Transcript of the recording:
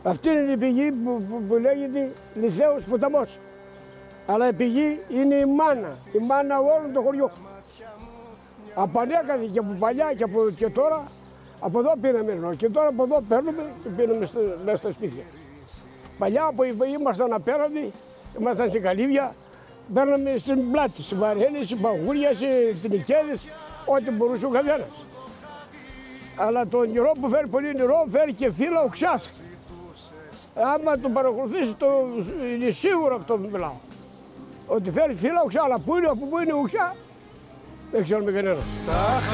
Αυτή είναι η πηγή που λέγεται Λυσαίος ποταμός. Αλλά η πηγή είναι η μάνα όλων των χωριών. Από ανέκαθεν και από παλιά και τώρα, από εδώ πήραμε νερό και τώρα από εδώ παίρνουμε και πίνουμε μέσα στα σπίτια. Παλιά που ήμασταν απέναντι, ήμασταν σε καλύβια, παίρναμε στην πλάτη, σε βαρέλες, σε παγούρια, σε τυνικέδες, ό,τι μπορούσε ο καθένας. Αλλά το νερό που φέρει πολύ νερό φέρει και φύλλα οξάς. Άμα το παρακολουθήσει, είναι σίγουρο αυτό που μιλάω. Ότι φέρει φύλλα οξά, αλλά πού είναι, από πού είναι οξά, δεν ξέρουμε κανένα.